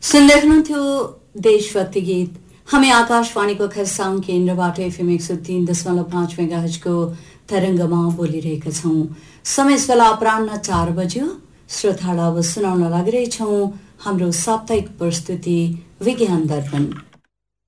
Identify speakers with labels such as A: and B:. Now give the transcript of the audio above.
A: सुन्दै हुनुहुन्थ्यो देशभक्ति गीत। हामी आकाशवाणीको खरसाङ केन्द्रबाट एफएम 103.5 मेगाहर्जको तरङ्गमा बोलिरहेका छौं। समय बेला अपराह्न 4 बज्यो। श्रोतालाई अब सुनाउन लागिरहेछौं हाम्रो साप्ताहिक प्रस्तुति विज्ञान दर्पण।